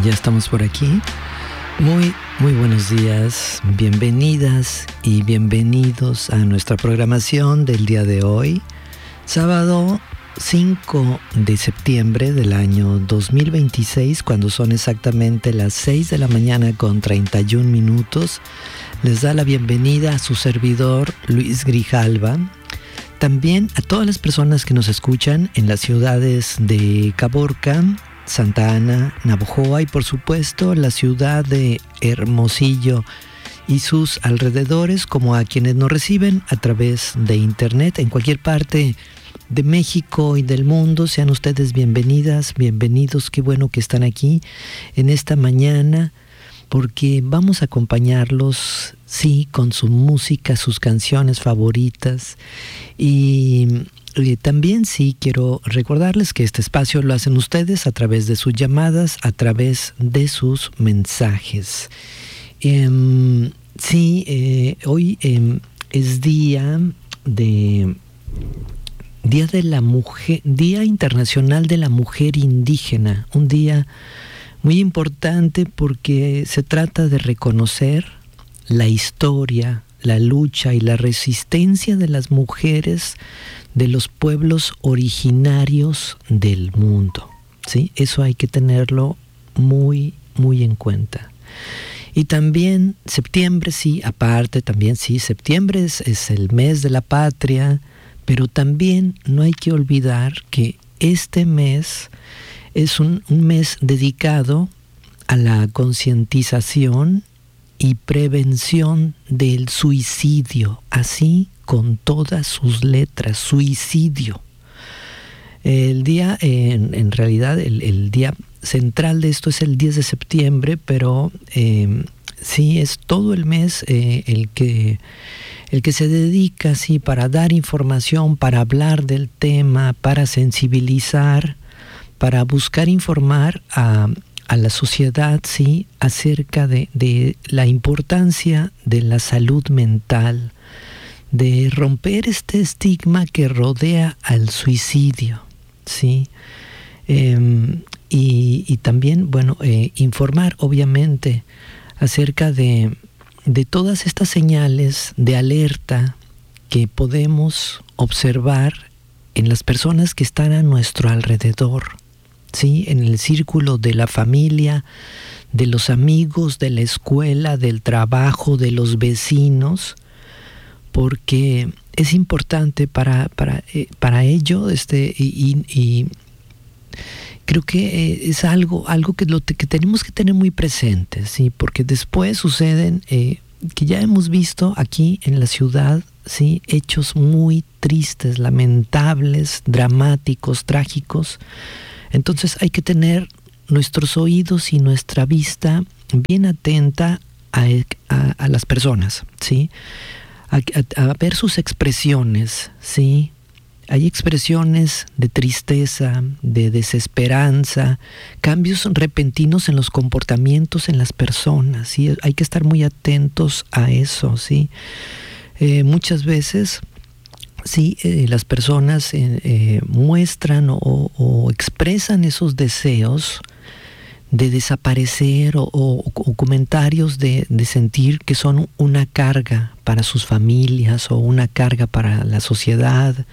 Ya estamos por aquí. Muy buenos días, bienvenidas y bienvenidos a nuestra programación del día de hoy, sábado 5 de septiembre del año 2026, cuando son exactamente las 6 de la mañana con 31 minutos. Les da la bienvenida a su servidor Luis Grijalva. También a todas las personas que nos escuchan en las ciudades de Caborca, Santa Ana, Navojoa y por supuesto la ciudad de Hermosillo y sus alrededores, como a quienes nos reciben a través de internet en cualquier parte de México y del mundo. Sean ustedes bienvenidas, bienvenidos. Qué bueno que están aquí en esta mañana, porque vamos a acompañarlos, sí, con su música, sus canciones favoritas. Y también sí quiero recordarles que este espacio lo hacen ustedes a través de sus llamadas, a través de sus mensajes. Hoy es Día de la Mujer, Día Internacional de la Mujer Indígena, un día muy importante porque se trata de reconocer la historia, la lucha y la resistencia de las mujeres de los pueblos originarios del mundo, ¿sí? Eso hay que tenerlo muy en cuenta. Y también septiembre, septiembre es el mes de la patria, pero también no hay que olvidar que este mes es un mes dedicado a la concientización y prevención del suicidio, así con todas sus letras, suicidio. El día, en realidad, el día central de esto es el 10 de septiembre, pero sí es todo el mes el que se dedica, sí, para dar información, para hablar del tema, para sensibilizar, para buscar informar a la sociedad, sí, acerca de la importancia de la salud mental, de romper este estigma que rodea al suicidio, sí. Y también, informar, obviamente, acerca de todas estas señales de alerta que podemos observar en las personas que están a nuestro alrededor, ¿sí? En el círculo de la familia, de los amigos, de la escuela, del trabajo, de los vecinos, porque es importante para ello, y creo que es algo que tenemos que tener muy presente, ¿sí? Porque después suceden, que ya hemos visto aquí en la ciudad, ¿sí? Hechos muy tristes, lamentables, dramáticos, trágicos. Entonces hay que tener nuestros oídos y nuestra vista bien atenta a las personas, ¿sí? A ver sus expresiones, ¿sí? Hay expresiones de tristeza, de desesperanza, cambios repentinos en los comportamientos en las personas, ¿sí? Hay que estar muy atentos a eso, ¿sí? Muchas veces, sí, las personas muestran o expresan esos deseos de desaparecer o comentarios de sentir que son una carga para sus familias o una carga para la sociedad.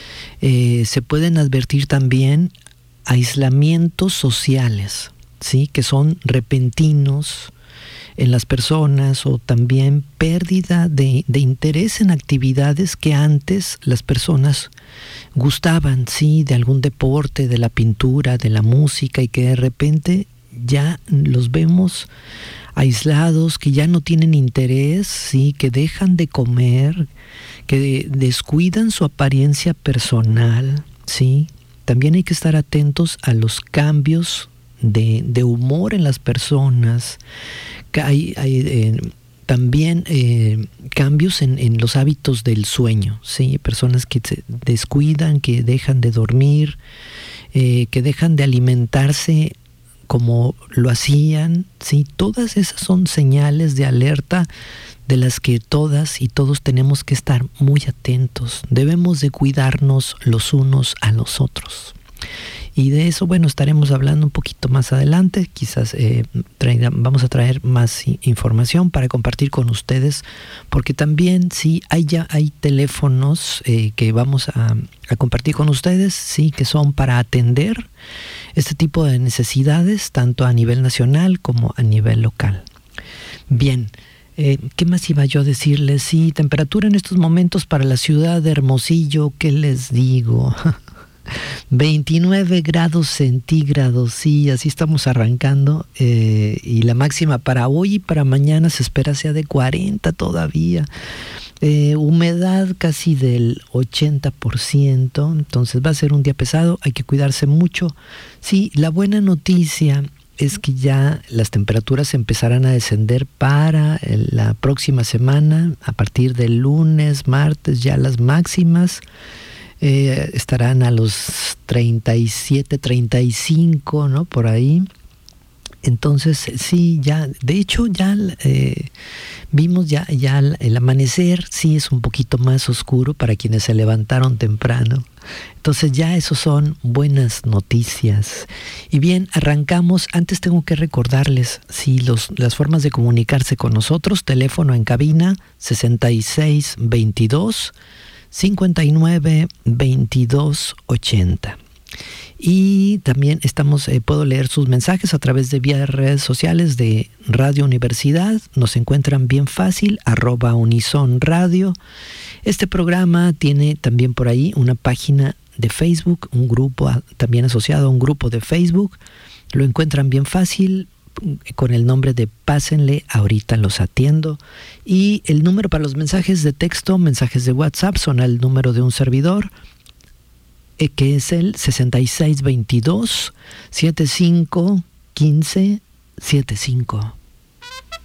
Se pueden advertir también aislamientos sociales, ¿sí? Que son repentinos en las personas, o también pérdida de interés en actividades que antes las personas gustaban, ¿sí? De algún deporte, de la pintura, de la música, y que de repente ya los vemos aislados, que ya no tienen interés, ¿sí? Que dejan de comer, que descuidan su apariencia personal, ¿sí? También hay que estar atentos a los cambios de humor en las personas. Hay también cambios en los hábitos del sueño, ¿sí? Personas que se descuidan, que dejan de dormir, que dejan de alimentarse como lo hacían, ¿sí? Todas esas son señales de alerta de las que todas y todos tenemos que estar muy atentos. Debemos de cuidarnos los unos a los otros. Y de eso, bueno, estaremos hablando un poquito más adelante. Quizás vamos a traer más información para compartir con ustedes, porque también sí hay teléfonos que vamos a compartir con ustedes, sí, que son para atender este tipo de necesidades, tanto a nivel nacional como a nivel local. Bien. ¿Qué más iba yo a decirles? Sí, temperatura en estos momentos para la ciudad de Hermosillo, ¿qué les digo? 29 grados centígrados, sí, así estamos arrancando, y la máxima para hoy y para mañana se espera sea de 40 todavía. Humedad casi del 80%, entonces va a ser un día pesado, hay que cuidarse mucho. Sí, la buena noticia es que ya las temperaturas empezarán a descender para la próxima semana. A partir del lunes, martes, ya las máximas estarán a los 37, 35, ¿no? Por ahí. Entonces, sí, ya, de hecho, ya vimos ya el amanecer, sí es un poquito más oscuro para quienes se levantaron temprano. Entonces ya eso son buenas noticias. Y bien, arrancamos. Antes tengo que recordarles, sí, las formas de comunicarse con nosotros. Teléfono en cabina 6622 59 22 80. Y también puedo leer sus mensajes a través de vía redes sociales de Radio Universidad. Nos encuentran bien fácil, @UnisonRadio. Este programa tiene también por ahí una página de Facebook, un grupo también asociado a un grupo de Facebook. Lo encuentran bien fácil con el nombre de Pásenle, ahorita los atiendo. Y el número para los mensajes de texto, mensajes de WhatsApp, son el número de un servidor, que es el 6622 75 15 75.